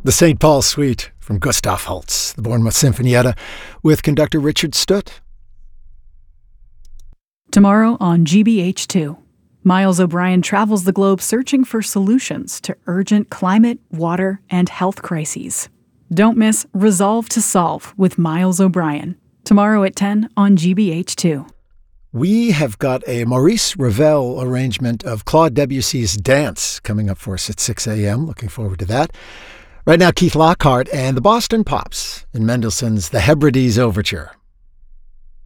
The St. Paul Suite from Gustav Holst, the Bournemouth Sinfonietta, with conductor Richard Stutt. Tomorrow on GBH2, Miles O'Brien travels the globe searching for solutions to urgent climate, water, and health crises. Don't miss Resolve to Solve with Miles O'Brien, tomorrow at 10 on GBH2. We have got a Maurice Ravel arrangement of Claude Debussy's Dance coming up for us at 6 a.m. Looking forward to that. Right now, Keith Lockhart and the Boston Pops in Mendelssohn's The Hebrides Overture.